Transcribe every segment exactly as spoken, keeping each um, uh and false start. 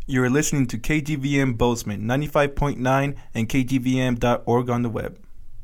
You are listening to K G V M Bozeman, ninety-five point nine and K G V M dot org on the web.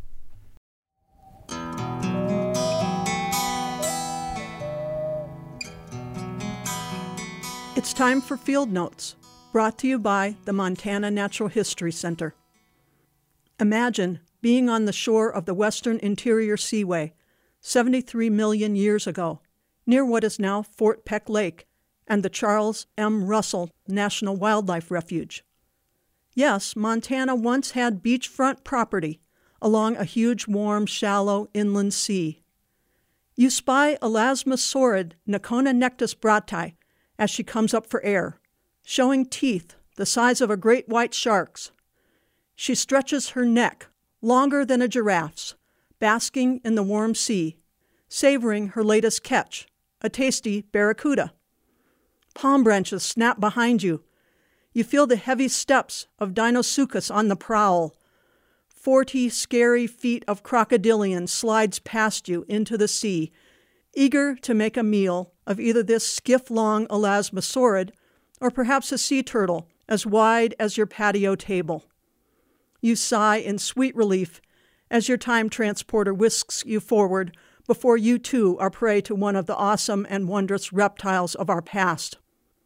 It's time for Field Notes, brought to you by the Montana Natural History Center. Imagine being on the shore of the Western Interior Seaway seventy-three million years ago, near what is now Fort Peck Lake and the Charles M. Russell National Wildlife Refuge. Yes, Montana once had beachfront property along a huge, warm, shallow inland sea. You spy Elasmosaurid Naconanectes brati as she comes up for air, showing teeth the size of a great white shark's. She stretches her neck, longer than a giraffe's, basking in the warm sea, savoring her latest catch, a tasty barracuda. Palm branches snap behind you. You feel the heavy steps of Deinosuchus on the prowl. Forty scary feet of crocodilian slides past you into the sea, eager to make a meal of either this skiff-long Elasmosaurid or perhaps a sea turtle as wide as your patio table. You sigh in sweet relief as your time transporter whisks you forward before you too are prey to one of the awesome and wondrous reptiles of our past.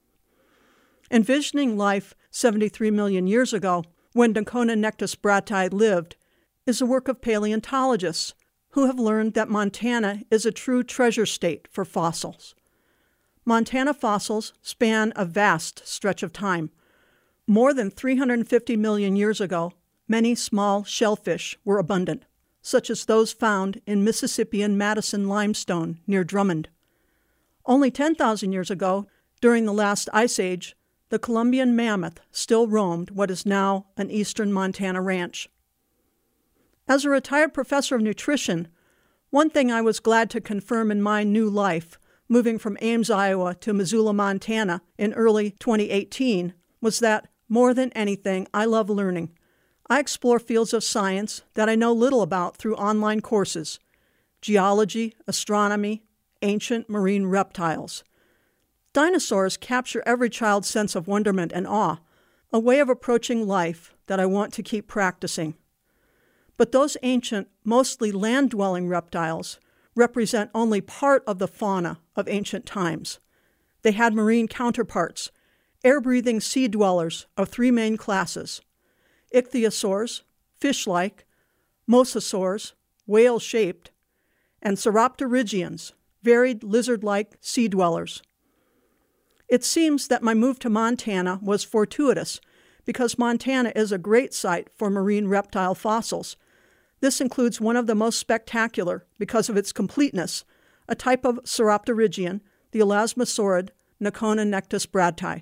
Envisioning life seventy-three million years ago, when Naconanectes brati lived, is the work of paleontologists who have learned that Montana is a true treasure state for fossils. Montana fossils span a vast stretch of time. More than three hundred fifty million years ago, many small shellfish were abundant, such as those found in Mississippian Madison limestone near Drummond. Only ten thousand years ago, during the last ice age, the Columbian mammoth still roamed what is now an eastern Montana ranch. As a retired professor of nutrition, one thing I was glad to confirm in my new life, moving from Ames, Iowa to Missoula, Montana in early twenty eighteen, was that, more than anything, I love learning. I explore fields of science that I know little about through online courses: geology, astronomy, ancient marine reptiles. Dinosaurs capture every child's sense of wonderment and awe, a way of approaching life that I want to keep practicing. But those ancient, mostly land-dwelling reptiles represent only part of the fauna of ancient times. They had marine counterparts, air-breathing sea dwellers of three main classes: ichthyosaurs, fish-like, mosasaurs, whale-shaped, and sauropterygians, varied lizard-like sea dwellers. It seems that my move to Montana was fortuitous because Montana is a great site for marine reptile fossils. This includes one of the most spectacular, because of its completeness, a type of sauropterygian, the Elasmosaurid Naconanectes brati.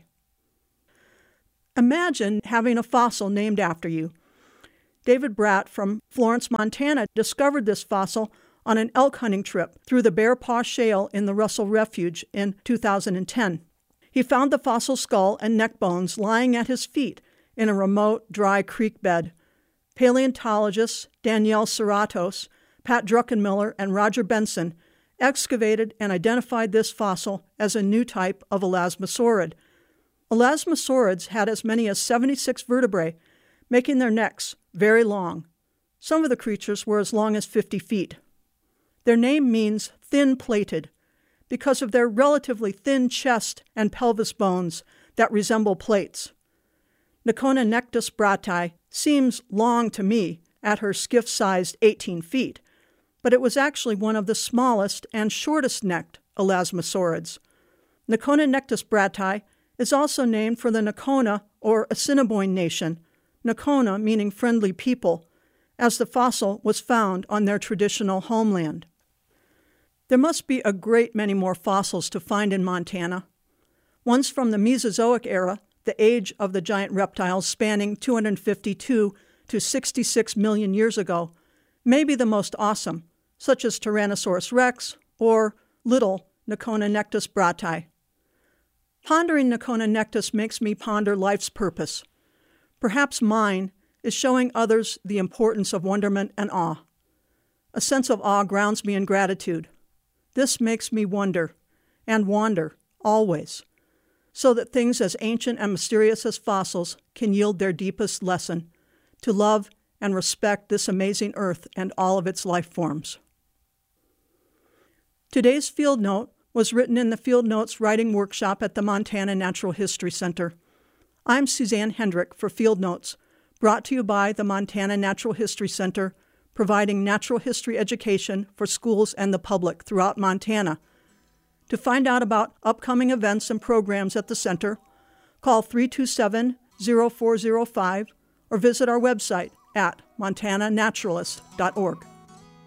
Imagine having a fossil named after you. David Bratt from Florence, Montana, discovered this fossil on an elk hunting trip through the Bear Paw Shale in the Russell Refuge in two thousand ten. He found the fossil skull and neck bones lying at his feet in a remote, dry creek bed. Paleontologists Danielle Serratos, Pat Druckenmiller, and Roger Benson excavated and identified this fossil as a new type of Elasmosaurid. Elasmosaurids had as many as seventy-six vertebrae, making their necks very long. Some of the creatures were as long as fifty feet. Their name means thin-plated, because of their relatively thin chest and pelvis bones that resemble plates. Naconanectes brati seems long to me at her skiff-sized eighteen feet, but it was actually one of the smallest and shortest-necked elasmosaurids. Naconanectes brati is also named for the Nacona or Assiniboine Nation, Nacona meaning friendly people, as the fossil was found on their traditional homeland. There must be a great many more fossils to find in Montana. Ones from the Mesozoic era, the age of the giant reptiles spanning two hundred fifty-two to sixty-six million years ago, may be the most awesome, such as Tyrannosaurus rex or little Naconanectes brati. Pondering Naconanectes makes me ponder life's purpose. Perhaps mine is showing others the importance of wonderment and awe. A sense of awe grounds me in gratitude. This makes me wonder, and wander, always. so that things as ancient and mysterious as fossils can yield their deepest lesson, to love and respect this amazing earth and all of its life forms. Today's Field Note was written in the Field Notes Writing Workshop at the Montana Natural History Center. I'm Suzanne Hendrick for Field Notes, brought to you by the Montana Natural History Center, providing natural history education for schools and the public throughout Montana. To find out about upcoming events and programs at the center, call three two seven, zero four zero five or visit our website at montana naturalist dot org.